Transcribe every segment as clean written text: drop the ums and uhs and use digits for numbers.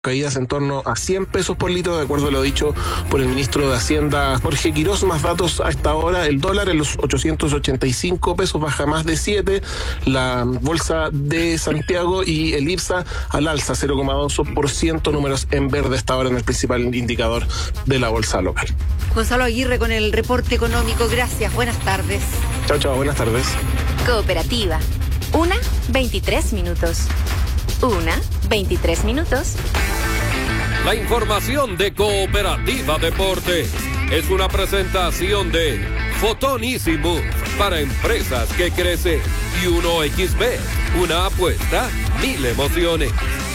caídas en torno a 100 pesos por litro, de acuerdo a lo dicho por el ministro de Hacienda Jorge Quirós. Más datos a esta hora: el dólar en los 885 pesos, baja más de 7, la bolsa de Santiago y el IPSA al alza 0,2%, números en verde hasta ahora en el principal indicador de la bolsa local. Gonzalo Aguirre con el reporte económico, gracias, buenas tardes. Chao, buenas tardes. Cooperativa, 1:23 minutos. 1:23 minutos. La información de Cooperativa Deporte es una presentación de Photon Easy Move para empresas que crecen y 1xBet, una apuesta, 1000 emociones.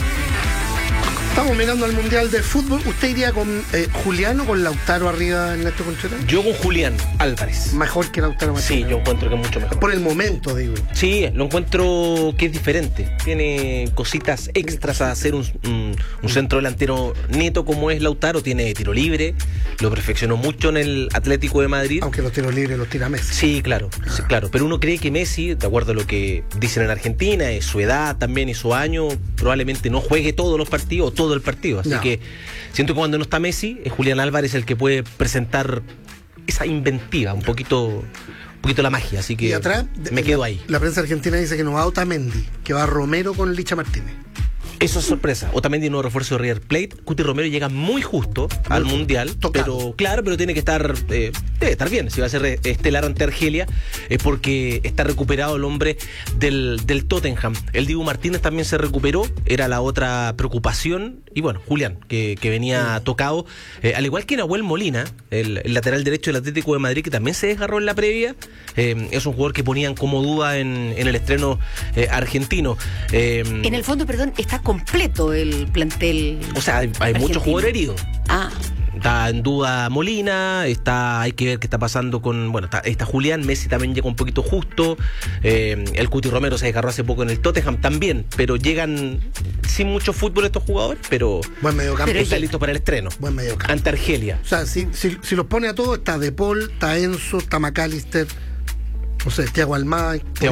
Estamos mirando al Mundial de Fútbol. ¿Usted iría con Julián o con Lautaro arriba en Ernesto Contreras? Yo con Julián Álvarez. Mejor que Lautaro Martínez. Sí, yo encuentro que es mucho mejor. Por el momento, digo. Sí, lo encuentro que es diferente. Tiene cositas extras a hacer un centro delantero neto como es Lautaro. Tiene tiro libre, lo perfeccionó mucho en el Atlético de Madrid. Aunque los tiros libres los tira Messi. Sí, claro. Pero uno cree que Messi, de acuerdo a lo que dicen en Argentina, su edad también y su año, probablemente no juegue todos los partidos o todo el partido. Así que siento que cuando no está Messi, es Julián Álvarez el que puede presentar esa inventiva, un poquito la magia. Así que atrás, me quedo ahí. La prensa argentina dice que no va Otamendi, que va Romero con Licha Martínez. Eso es sorpresa. Otamendi, nuevo refuerzo de River Plate. Cuti Romero llega muy justo al Mundial. Tocado. Pero tiene que estar debe estar bien. Si va a ser estelar ante Argelia, es porque está recuperado el hombre del Tottenham. El Dibu Martínez también se recuperó. Era la otra preocupación. Y bueno, Julián, que venía tocado. Al igual que Nahuel Molina, el lateral derecho del Atlético de Madrid, que también se desgarró en la previa. Es un jugador que ponían como duda en el estreno argentino. En el fondo, perdón, está completo el plantel. O sea, hay muchos jugadores heridos. Está en duda Molina, hay que ver qué está pasando con, está Julián, Messi también llega un poquito justo, el Cuti Romero se desgarró hace poco en el Tottenham también, pero llegan sin mucho fútbol estos jugadores, pero buen mediocampo. Está listo para el estreno. Buen mediocampo. Ante Argelia. O sea, si los pone a todos, está De Paul, está Enzo, está McAllister. No sé, Thiago Almada,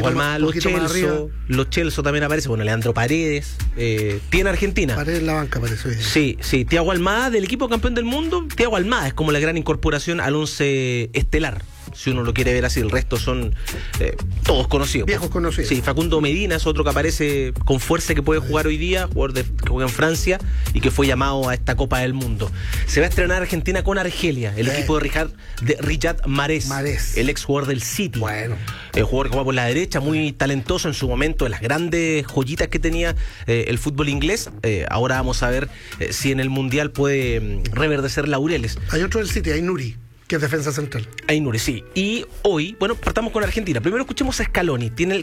Los Chelso también aparece, Leandro Paredes, tiene Argentina. Paredes en la banca, parece. Sí, Thiago Almada del equipo campeón del mundo. Thiago Almada es como la gran incorporación al 11 estelar, si uno lo quiere ver así. El resto son todos conocidos. Viejos conocidos. Sí, Facundo Medina es otro que aparece con fuerza, que puede jugar hoy día, jugador que juega en Francia y que fue llamado a esta Copa del Mundo. Se va a estrenar Argentina con Argelia, el equipo de Riyad Mahrez, el ex jugador del City. Bueno. El jugador que juega por la derecha, muy talentoso en su momento, de las grandes joyitas que tenía el fútbol inglés. Ahora vamos a ver si en el Mundial puede reverdecer laureles. Hay otro del City, hay Nuri, que es defensa central. Ainure, sí. Y hoy, partamos con Argentina. Primero escuchemos a Scaloni. Tiene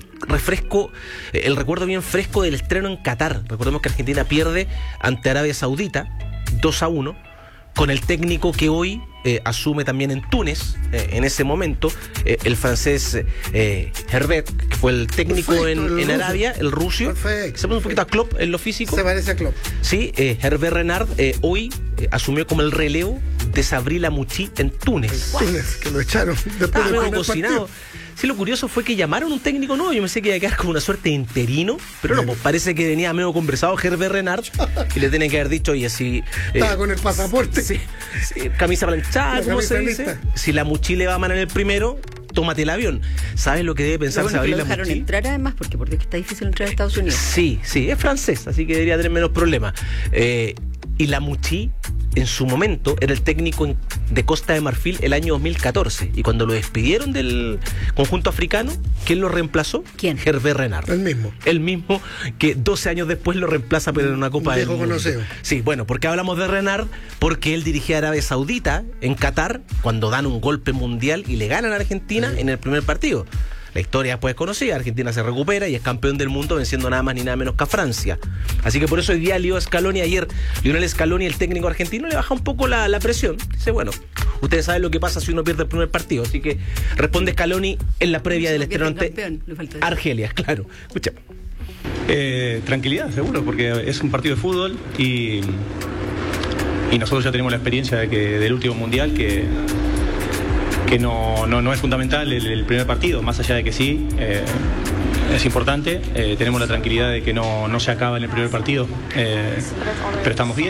el recuerdo bien fresco del estreno en Qatar. Recordemos que Argentina pierde ante Arabia Saudita 2-1, con el técnico que hoy asume también en Túnez, en ese momento, el francés Herbert, que fue el técnico en Arabia, el ruso. Perfecto. Se pone un poquito a Klopp en lo físico. Se parece a Klopp. Sí, Hervé Renard hoy asumió como el relevo de Sabri Lamouchi en Túnez. Túnez, que lo echaron después del primer cocinado. Sí, lo curioso fue que llamaron a un técnico nuevo. Yo pensé que iba a quedar como una suerte de interino, pero no, parece que venía medio conversado Hervé Renard y le tienen que haber dicho, oye, si... estaba con el pasaporte. Sí, camisa planchada, ¿cómo se dice? Si Lamouchi le va a mandar el primero, tómate el avión. ¿Sabes lo que debe pensar Sabri Lamouchi? Lo dejaron entrar además, porque está difícil entrar a Estados Unidos. Sí, es francés, así que debería tener menos problemas. Y Lamouchi, en su momento, era el técnico de Costa de Marfil el año 2014. Y cuando lo despidieron del conjunto africano, ¿quién lo reemplazó? ¿Quién? Hervé Renard. El mismo que 12 años después lo reemplaza, pero en una Copa del Mundo. Conocido. Sí, ¿por qué hablamos de Renard? Porque él dirigía a Arabia Saudita en Qatar cuando dan un golpe mundial y le ganan a Argentina en el primer partido. La historia después es conocida, Argentina se recupera y es campeón del mundo venciendo nada más ni nada menos que a Francia. Así que por eso hoy día Lionel Scaloni, el técnico argentino, le baja un poco la presión. Dice, ustedes saben lo que pasa si uno pierde el primer partido. Así que responde Scaloni en la previa del estreno ante Argelia, claro. Escucha. Tranquilidad, seguro, porque es un partido de fútbol y nosotros ya tenemos la experiencia del último mundial que no es fundamental el primer partido, más allá de que sí, es importante. Tenemos la tranquilidad de que no se acaba en el primer partido, pero estamos bien.